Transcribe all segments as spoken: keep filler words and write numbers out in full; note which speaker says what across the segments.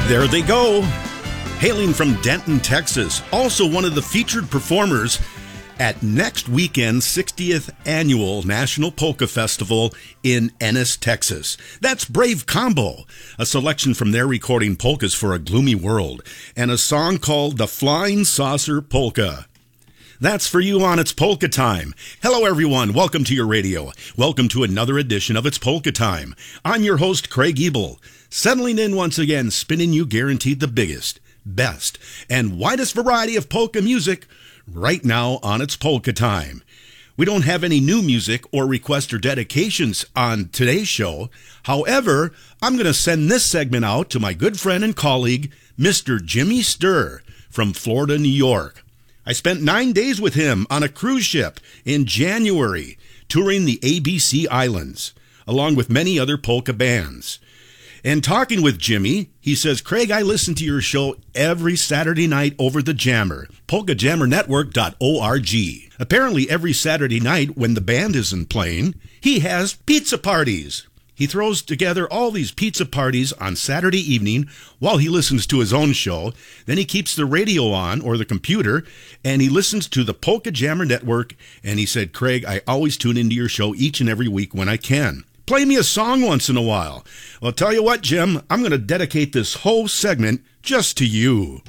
Speaker 1: There they go. Hailing from Denton, Texas, also one of the featured performers at next weekend's sixtieth Annual National Polka Festival in Ennis, Texas. That's Brave Combo, a selection from their recording Polkas for a Gloomy World, and a song called The Flying Saucer Polka. That's for you on It's Polka Time. Hello, everyone. Welcome to your radio. Welcome to another edition of It's Polka Time. I'm your host, Craig Ebel, settling in once again, spinning you guaranteed the biggest, best, and widest variety of polka music right now on It's Polka Time. We don't have any new music or requests or dedications on today's show. However, I'm going to send this segment out to my good friend and colleague, Mister Jimmy Sturr from Florida, New York. I spent nine days with him on a cruise ship in January, touring the A B C Islands, along with many other polka bands. And talking with Jimmy, he says, Craig, I listen to your show every Saturday night over the Jammer, polka jammer network dot org. Apparently every Saturday night when the band isn't playing, he has pizza parties. He throws together all these pizza parties on Saturday evening while he listens to his own show. Then he keeps the radio on, or the computer, and he listens to the Polka Jammer Network. And he said, Craig, I always tune into your show each and every week when I can. Play me a song once in a while. Well, tell you what, Jim, I'm going to dedicate this whole segment just to you.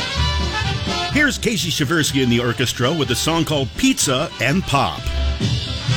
Speaker 1: Here's Casey Shaversky in the orchestra with a song called Pizza and Pop.